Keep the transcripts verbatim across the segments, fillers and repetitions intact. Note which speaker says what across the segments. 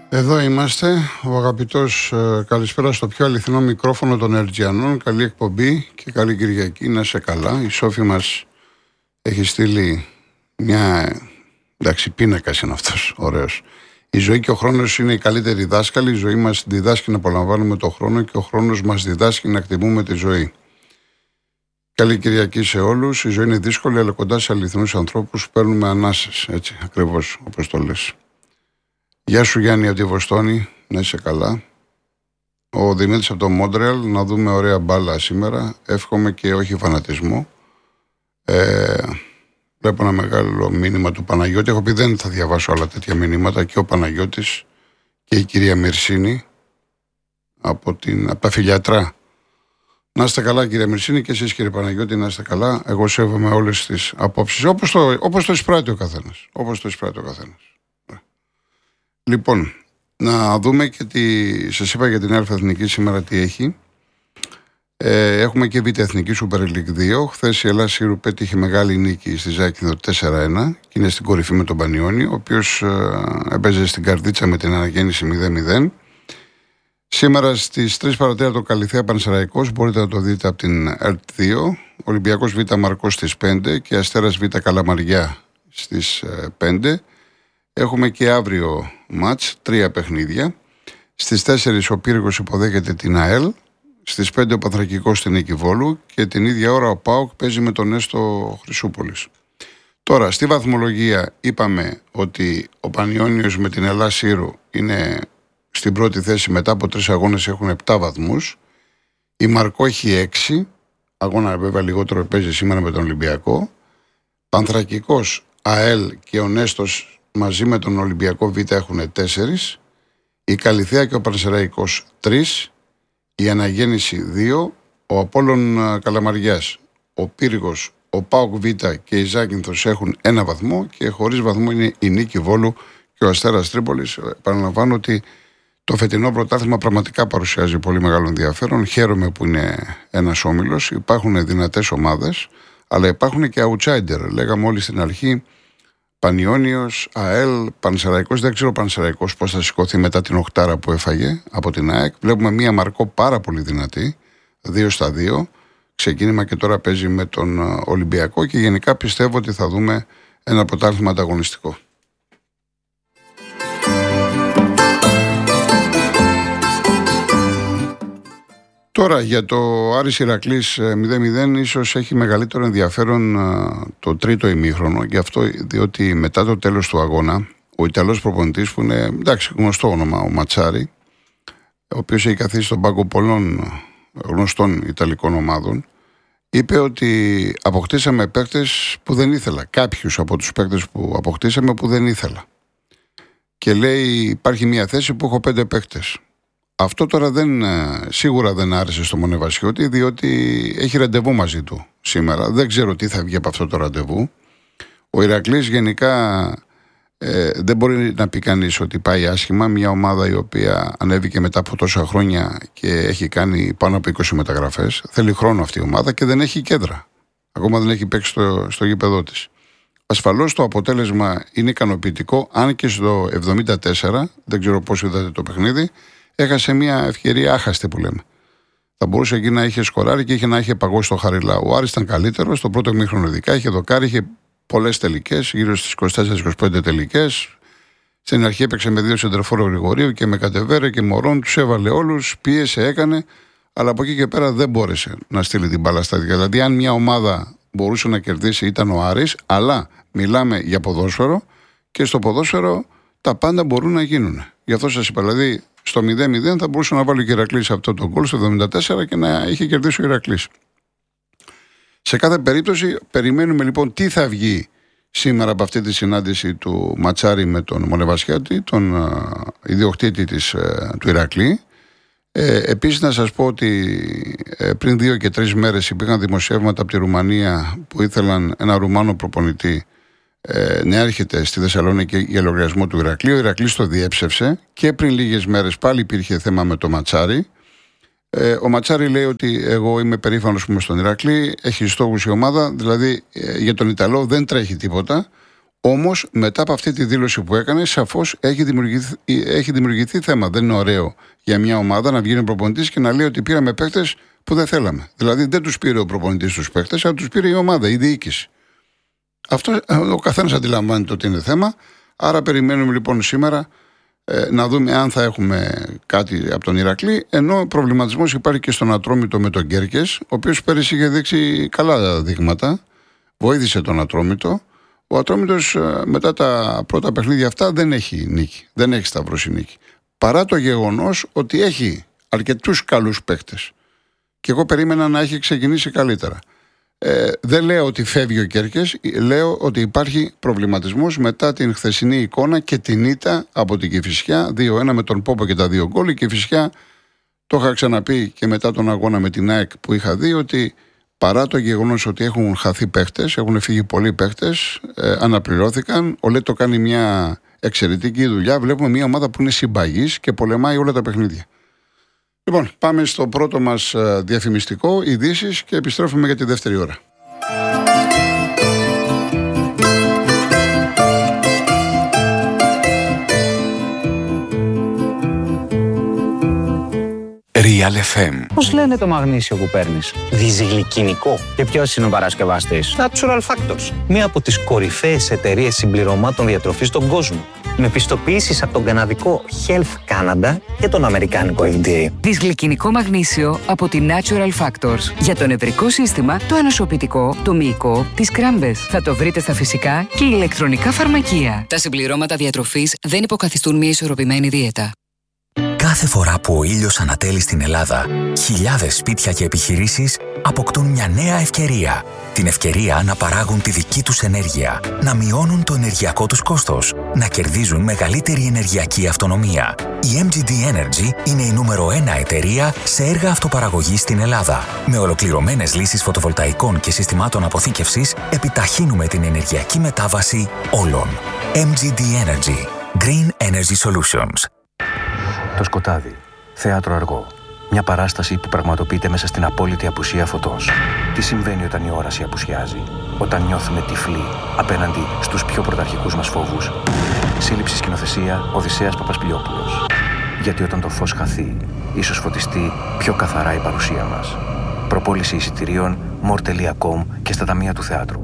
Speaker 1: Εδώ είμαστε, ο αγαπητός, ε, καλησπέρα στο πιο αληθινό μικρόφωνο των Ερτζιανών. Καλή εκπομπή και καλή Κυριακή, να είσαι καλά. Η Σόφη μας έχει στείλει μια, εντάξει, πίνακας είναι αυτός, ωραίος. Η ζωή και ο χρόνος είναι οι καλύτεροι δάσκαλοι. Η ζωή μας διδάσκει να απολαμβάνουμε τον χρόνο και ο χρόνος μας διδάσκει να εκτιμούμε τη ζωή. Καλή Κυριακή σε όλους. Η ζωή είναι δύσκολη, αλλά κοντά σε αληθινούς ανθρώπους παίρνουμε ανάσες, έτσι, ακριβώς όπως το λες. Γεια σου Γιάννη από τη Βοστόνη, να είσαι καλά. Ο Δημήτρης από το Μόντρεαλ, να δούμε ωραία μπάλα σήμερα. Εύχομαι και όχι φανατισμό. Ε, βλέπω ένα μεγάλο μήνυμα του Παναγιώτη. Έχω πει δεν θα διαβάσω άλλα τέτοια μηνύματα. Και ο Παναγιώτης και η κυρία Μυρσίνη από, την, από τα Φιλιατρά. Να είστε καλά κύριε Μυρσίνη και εσείς κύριε Παναγιώτη, να είστε καλά. Εγώ σέβομαι όλες τις απόψεις, όπως το, όπως το εισπράττει ο καθένας. Όπως το εισπράττει ο καθένας. Λοιπόν, να δούμε και τι σας είπα για την Α Εθνική σήμερα τι έχει. Ε, έχουμε και Β' Εθνική Super League δύο. Χθες η Ελλάδα Σύρου πέτυχε μεγάλη νίκη στη Ζάκυνθο τέσσερα ένα και είναι στην κορυφή με τον Πανιόνι, ο οποίος ε, έπαιζε στην καρδίτσα με την αναγέννηση μηδέν μηδέν. Σήμερα στις τρεις παρατέταρτο Καλυθέα Πανσεραϊκός, μπορείτε να το δείτε από την ΕΡΤ δύο. Ολυμπιακός Β' Μαρκός στις πέντε και Αστέρας Β' Καλαμαριά στις ε, πέντε. Έχουμε και αύριο μάτς, τρία παιχνίδια. Στις τέσσερις ο Πύργος υποδέχεται την ΑΕΛ. Στις πέντε ο Πανθρακικός στην Νίκη Βόλου. Και την ίδια ώρα ο ΠΑΟΚ παίζει με τον Έστω Χρυσούπολης. Τώρα, στη βαθμολογία είπαμε ότι ο Πανιόνιος με την Ελλάς Σύρου είναι στην πρώτη θέση. Μετά από τρεις αγώνες έχουν επτά βαθμούς. Η Μαρκό έχει έξι. Αγώνα βέβαια λιγότερο παίζει σήμερα με τον Ολυμπιακό. Πανθρακικός, ΑΕΛ και ο Νέστος μαζί με τον Ολυμπιακό Β' έχουν τέσσερις, η Καλυθέα και ο Πανσεραϊκός τρεις, η Αναγέννηση δύο, ο Απόλλων Καλαμαριάς, ο Πύργος, ο ΠΑΟΚ Β' και η Ζάκυνθος έχουν ένα βαθμό και χωρίς βαθμό είναι η Νίκη Βόλου και ο Αστέρας Τρίπολης. Επαναλαμβάνω ότι το φετινό πρωτάθλημα πραγματικά παρουσιάζει πολύ μεγάλο ενδιαφέρον. Χαίρομαι που είναι ένας όμιλος, υπάρχουν δυνατές ομάδες, αλλά υπάρχουν και outsider. Λέγαμε όλοι στην αρχή. Πανιόνιος, ΑΕΛ, Πανσεραϊκός. Δεν ξέρω ο Πανσεραϊκός πώς θα σηκωθεί μετά την οχτάρα που έφαγε από την ΑΕΚ. Βλέπουμε μία Μαρκό πάρα πολύ δυνατή, δύο στα δύο. Ξεκίνημα και τώρα παίζει με τον Ολυμπιακό και γενικά πιστεύω ότι θα δούμε ένα πρωτάθλημα ανταγωνιστικό. Τώρα για το Άρης Ηρακλής μηδέν μηδέν ίσως έχει μεγαλύτερο ενδιαφέρον το τρίτο ημίχρονο, γι' αυτό διότι μετά το τέλος του αγώνα ο Ιταλός προπονητής που είναι εντάξει γνωστό όνομα, ο Ματσάρι, ο οποίος έχει καθίσει στον πάγκο πολλών γνωστών Ιταλικών ομάδων, είπε ότι αποκτήσαμε παίκτες που δεν ήθελα, κάποιους από τους παίκτες που αποκτήσαμε που δεν ήθελα, και λέει υπάρχει μια θέση που έχω πέντε παίκτες. Αυτό τώρα δεν, σίγουρα δεν άρεσε στο Μονεβασιώτη, διότι έχει ραντεβού μαζί του σήμερα. Δεν ξέρω τι θα βγει από αυτό το ραντεβού. Ο Ηρακλής γενικά ε, δεν μπορεί να πει κανείς ότι πάει άσχημα. Μια ομάδα η οποία ανέβηκε μετά από τόσα χρόνια και έχει κάνει πάνω από είκοσι μεταγραφές. Θέλει χρόνο αυτή η ομάδα και δεν έχει κέντρα. Ακόμα δεν έχει παίξει στο, στο γήπεδό της. Ασφαλώς το αποτέλεσμα είναι ικανοποιητικό, αν και στο εβδομήντα τέσσερα, δεν ξέρω πώς είδατε το παιχνίδι, έχασε μια ευκαιρία άχαστη που λέμε. Θα μπορούσε εκεί να είχε σκοράρει και είχε να είχε παγώσει το Χαριλά. Ο Άρης ήταν καλύτερο, στο πρώτο ημίχρονο ειδικά είχε δοκάρει, είχε πολλές τελικές, γύρω στις είκοσι τέσσερις είκοσι πέντε τελικές. Στην αρχή έπαιξε με δύο σεντερφόρο Γρηγορίου και με Κατεβέρε και Μωρόν, τους έβαλε όλους, πίεσε, έκανε, αλλά από εκεί και πέρα δεν μπόρεσε να στείλει την μπάλα στα δικά. Δηλαδή, αν μια ομάδα μπορούσε να κερδίσει, ήταν ο Άρης, αλλά μιλάμε για ποδόσφαιρο και στο ποδόσφαιρο τα πάντα μπορούν να γίνουν. Γι' αυτό σας είπα, δηλαδή. Στο μηδέν μηδέν θα μπορούσε να βάλει ο Ηρακλής αυτό το γκολ στο εβδομήντα τέσσερα και να είχε κερδίσει ο Ηρακλής. Σε κάθε περίπτωση, περιμένουμε λοιπόν τι θα βγει σήμερα από αυτή τη συνάντηση του Ματσάρη με τον Μονεβασιώτη, τον uh, ιδιοκτήτη της, uh, του Ηρακλή. Ε, επίσης να σας πω ότι ε, πριν δύο και τρεις μέρες υπήρχαν δημοσιεύματα από τη Ρουμανία που ήθελαν ένα Ρουμάνο προπονητή Ε, να έρχεται στη Θεσσαλονίκη για λογαριασμό του Ηρακλή. Ο Ηρακλής το διέψευσε και πριν λίγες μέρες πάλι υπήρχε θέμα με το Ματσάρι. Ε, ο Ματσάρι λέει ότι εγώ είμαι περήφανος που είμαι στον Ηρακλή, έχει στόχους η ομάδα, δηλαδή ε, για τον Ιταλό δεν τρέχει τίποτα. Όμως, μετά από αυτή τη δήλωση που έκανε, σαφώς έχει δημιουργηθεί, έχει δημιουργηθεί θέμα. Δεν είναι ωραίο για μια ομάδα να βγαίνει ο προπονητής και να λέει ότι πήραμε παίκτες που δεν θέλαμε. Δηλαδή, δεν τους πήρε ο προπονητής τους παίκτες, αλλά τους πήρε η ομάδα, η διοίκηση. Αυτό ο καθένας αντιλαμβάνεται ότι είναι θέμα. Άρα, περιμένουμε λοιπόν σήμερα ε, να δούμε αν θα έχουμε κάτι από τον Ηρακλή. Ενώ προβληματισμός υπάρχει και στον Ατρόμητο με τον Κέρκες, ο οποίος πέρυσι είχε δείξει καλά δείγματα. Βοήθησε τον Ατρόμητο. Ο Ατρόμητος μετά τα πρώτα παιχνίδια αυτά δεν έχει νίκη. Δεν έχει σταυρώσει νίκη. Παρά το γεγονός ότι έχει αρκετούς καλούς παίκτες. Και εγώ περίμενα να έχει ξεκινήσει καλύτερα. Ε, δεν λέω ότι φεύγει ο Κέρκες, λέω ότι υπάρχει προβληματισμός μετά την χθεσινή εικόνα και την ήττα από την Κηφισιά δύο ένα με τον Πόπο και τα δύο γκολ. Η Κηφισιά, το είχα ξαναπεί και μετά τον αγώνα με την ΑΕΚ που είχα δει, ότι παρά το γεγονός ότι έχουν χαθεί παίχτες, έχουν φύγει πολλοί παίχτες, ε, αναπληρώθηκαν. Ο Λέτο κάνει μια εξαιρετική δουλειά. Βλέπουμε μια ομάδα που είναι συμπαγής και πολεμάει όλα τα παιχνίδια. Λοιπόν, πάμε στο πρώτο μας ε, διαφημιστικό, ειδήσεις, και επιστρέφουμε για τη δεύτερη ώρα.
Speaker 2: Real εφ εμ.
Speaker 3: Πώς λένε το μαγνήσιο που παίρνεις?
Speaker 4: Δυσγλυκινικό.
Speaker 3: Και ποιος είναι ο παρασκευαστής?
Speaker 4: Natural Factors. Μία από τις κορυφαίες εταιρείες συμπληρωμάτων διατροφής στον κόσμο. Με πιστοποιήσεις από τον καναδικό Health Canada και τον αμερικάνικο εφ ντι έι.
Speaker 5: Δυσγλυκινικό μαγνήσιο από τη Natural Factors. Για το νευρικό σύστημα, το ανοσοποιητικό, το μυϊκό, τις κράμπες. Θα το βρείτε στα φυσικά και ηλεκτρονικά φαρμακεία. Τα συμπληρώματα διατροφής δεν υποκαθιστούν μια ισορροπημένη δίαιτα.
Speaker 2: Κάθε φορά που ο ήλιος ανατέλει στην Ελλάδα, χιλιάδες σπίτια και επιχειρήσεις αποκτούν μια νέα ευκαιρία. Την ευκαιρία να παράγουν τη δική τους ενέργεια, να μειώνουν το ενεργειακό τους κόστος, να κερδίζουν μεγαλύτερη ενεργειακή αυτονομία. Η εμ τζι ντι Energy είναι η νούμερο ένα εταιρεία σε έργα αυτοπαραγωγής στην Ελλάδα. Με ολοκληρωμένες λύσεις φωτοβολταϊκών και συστημάτων αποθήκευσης, επιταχύνουμε την ενεργειακή μετάβαση όλων. εμ τζι ντι Energy. Green Energy Solutions.
Speaker 6: Το σκοτάδι. Θέατρο αργό. Μια παράσταση που πραγματοποιείται μέσα στην απόλυτη απουσία φωτός. Τι συμβαίνει όταν η όραση απουσιάζει? Όταν νιώθουμε τυφλοί απέναντι στους πιο πρωταρχικούς μας φόβους? Σύλληψη σκηνοθεσία Οδυσσέας Παπασπηλιόπουλος. Γιατί όταν το φως χαθεί, ίσως φωτιστεί πιο καθαρά η παρουσία μας. Προπόληση εισιτηρίων more τελεία com και στα ταμεία του θεάτρου.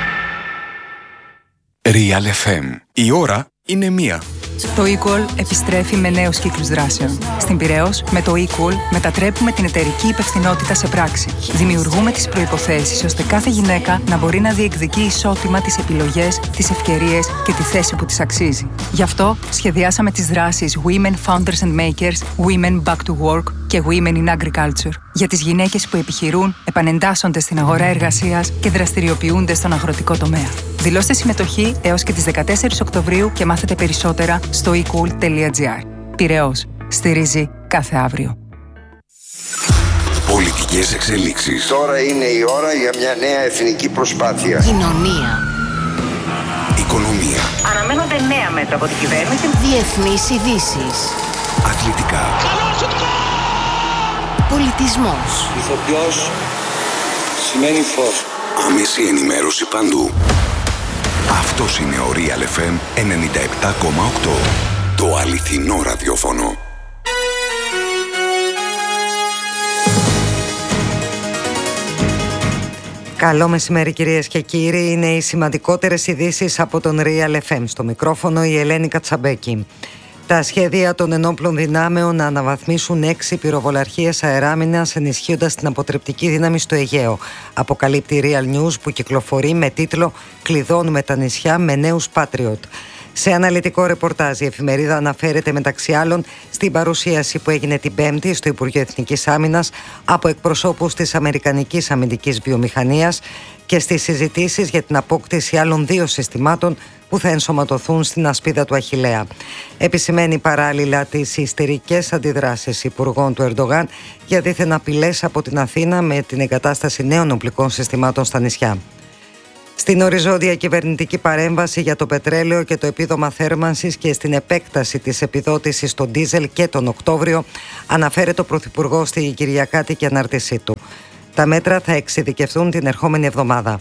Speaker 2: Real εφ εμ. Η ώρα είναι μία.
Speaker 5: Το Equal επιστρέφει με νέους κύκλους δράσεων. Στην Πειραιώς, με το Equal μετατρέπουμε την εταιρική υπευθυνότητα σε πράξη. Δημιουργούμε τις προϋποθέσεις ώστε κάθε γυναίκα να μπορεί να διεκδικεί ισότιμα τις επιλογές, τις ευκαιρίες και τη θέση που της αξίζει. Γι' αυτό σχεδιάσαμε τις δράσεις Women Founders and Makers, Women Back to Work και Women in Agriculture. Για τις γυναίκες που επιχειρούν, επανεντάσσονται στην αγορά εργασίας και δραστηριοποιούνται στον αγροτικό τομέα. Δηλώστε συμμετοχή έως και τις δεκατέσσερις Οκτωβρίου και μάθετε περισσότερα στο ecool τελεία gr. Πειραιώς. Στηρίζει κάθε αύριο.
Speaker 2: Πολιτικές εξελίξεις.
Speaker 7: Τώρα είναι η ώρα για μια νέα εθνική προσπάθεια.
Speaker 8: Κοινωνία.
Speaker 2: Οικονομία.
Speaker 9: Αναμένονται νέα μέτρα από την κυβέρνηση.
Speaker 8: Διεθνείς ειδήσεις.
Speaker 2: Αθλητικά.
Speaker 8: Πολιτισμός.
Speaker 10: Ηθοποιός σημαίνει φως.
Speaker 2: Άμεση ενημέρωση παντού. Αυτός είναι ο Real εφ εμ ενενήντα επτά κόμμα οκτώ. Το αληθινό ραδιόφωνο.
Speaker 11: Καλό μεσημέρι κυρίες και κύριοι. Είναι οι σημαντικότερες ειδήσεις από τον Real εφ εμ. Στο μικρόφωνο η Ελένη Κατσαμπέκη. Τα σχέδια των ενόπλων δυνάμεων να αναβαθμίσουν έξι πυροβολαρχίες αεράμινας ενισχύοντας την αποτρεπτική δύναμη στο Αιγαίο. Αποκαλύπτει η Real News που κυκλοφορεί με τίτλο «Κλειδώνουμε τα νησιά με νέους Patriot». Σε αναλυτικό ρεπορτάζ, η εφημερίδα αναφέρεται μεταξύ άλλων στην παρουσίαση που έγινε την Πέμπτη στο Υπουργείο Εθνικής Άμυνας από εκπροσώπους της Αμερικανικής Αμυντικής Βιομηχανίας και στις συζητήσεις για την απόκτηση άλλων δύο συστημάτων που θα ενσωματωθούν στην ασπίδα του Αχιλλέα. Επισημαίνει παράλληλα τις ιστερικές αντιδράσεις υπουργών του Ερντογάν για δίθεν απειλές από την Αθήνα με την εγκατάσταση νέων οπλικών συστημάτων στα νησιά. Στην οριζόντια κυβερνητική παρέμβαση για το πετρέλαιο και το επίδομα θέρμανσης και στην επέκταση της επιδότησης στο ντίζελ και τον Οκτώβριο, αναφέρεται ο Πρωθυπουργός στη Κυριακάτικη ανάρτησή του. Τα μέτρα θα εξειδικευτούν την ερχόμενη εβδομάδα.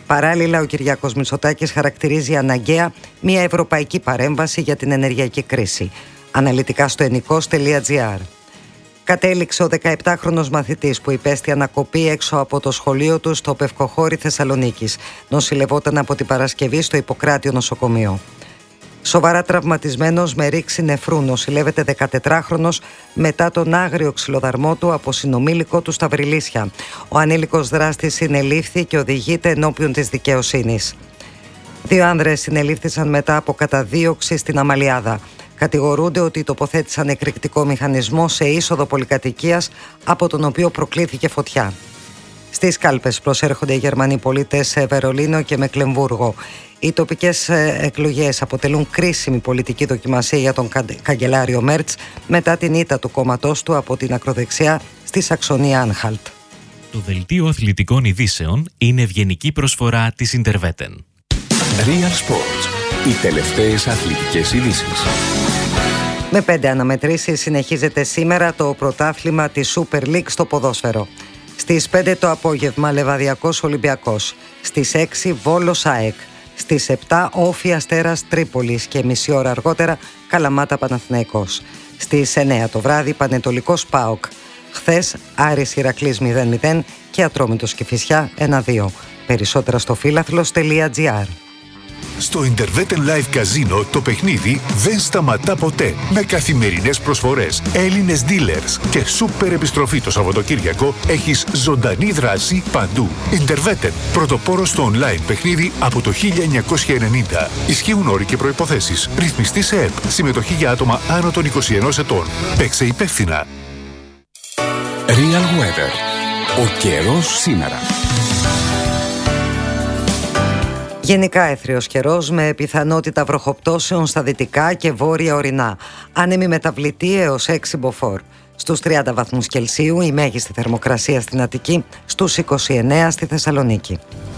Speaker 11: Παράλληλα, ο Κυριάκος Μητσοτάκης χαρακτηρίζει αναγκαία μια ευρωπαϊκή παρέμβαση για την ενεργειακή κρίση. Αναλυτικά στο ενικός τελεία τζι άρ. Κατέληξε ο δεκαεπτάχρονος μαθητής που υπέστη ανακοπή έξω από το σχολείο του στο Πευκοχώρι Θεσσαλονίκης. Νοσηλευόταν από την Παρασκευή στο Ιπποκράτιο νοσοκομείο. Σοβαρά τραυματισμένος με ρήξη νεφρού νοσηλεύεται δεκατετράχρονος μετά τον άγριο ξυλοδαρμό του από συνομήλικο του στα Βρυλίσια. Ο ανήλικος δράστης συνελήφθη και οδηγείται ενώπιον της δικαιοσύνης. Δύο άνδρες συνελήφθησαν μετά από καταδίωξη στην Αμαλιάδα. Κατηγορούνται ότι τοποθέτησαν εκρηκτικό μηχανισμό σε είσοδο πολυκατοικίας από τον οποίο προκλήθηκε φωτιά. Στις κάλπες προσέρχονται οι Γερμανοί πολίτες σε Βερολίνο και Μεκλεμβούργο. Οι τοπικές εκλογές αποτελούν κρίσιμη πολιτική δοκιμασία για τον καγκελάριο Μέρτς μετά την ήττα του κόμματός του από την ακροδεξιά στη Σαξονία Άνχαλτ.
Speaker 12: Το δελτίο αθλητικών ειδήσεων είναι ευγενική προσφορά της Ιντερβέτεν.
Speaker 2: Real Sports. Οι τελευταίες αθλητικές ειδήσεις.
Speaker 11: Με πέντε αναμετρήσεις συνεχίζεται σήμερα το πρωτάθλημα της Super League στο ποδόσφαιρο. Στις πέντε το απόγευμα Λεβαδιακός Ολυμπιακός. Στις έξι Βόλος ΑΕΚ. Στις επτά Όφη Αστέρας Τρίπολης και μισή ώρα αργότερα Καλαμάτα Παναθηναϊκός. Στις εννέα το βράδυ Πανετολικός ΠΑΟΚ. Χθες Άρης Ηρακλής μηδέν μηδέν και Ατρόμητος Κηφισιά ένα δύο. Περισσότερα στο φύλαθλος τελεία τζι άρ.
Speaker 13: Στο Interveten Live Casino το παιχνίδι δεν σταματά ποτέ. Με καθημερινές προσφορές, Έλληνες dealers και σούπερ επιστροφή το Σαββατοκύριακο έχεις ζωντανή δράση παντού. Interveten, πρωτοπόρος στο online παιχνίδι από το χίλια εννιακόσια ενενήντα. Ισχύουν όροι και προϋποθέσεις. Ρυθμιστή σε ΕΠ. Συμμετοχή για άτομα άνω των είκοσι ενός ετών. Παίξε υπεύθυνα.
Speaker 2: Real Weather. Ο καιρός σήμερα.
Speaker 11: Γενικά έθριος καιρός με πιθανότητα βροχοπτώσεων στα δυτικά και βόρεια ορεινά. Άνεμη μεταβλητή έως έξι μποφόρ. Στους τριάντα βαθμούς Κελσίου η μέγιστη θερμοκρασία στην Αττική, στους είκοσι εννέα στη Θεσσαλονίκη.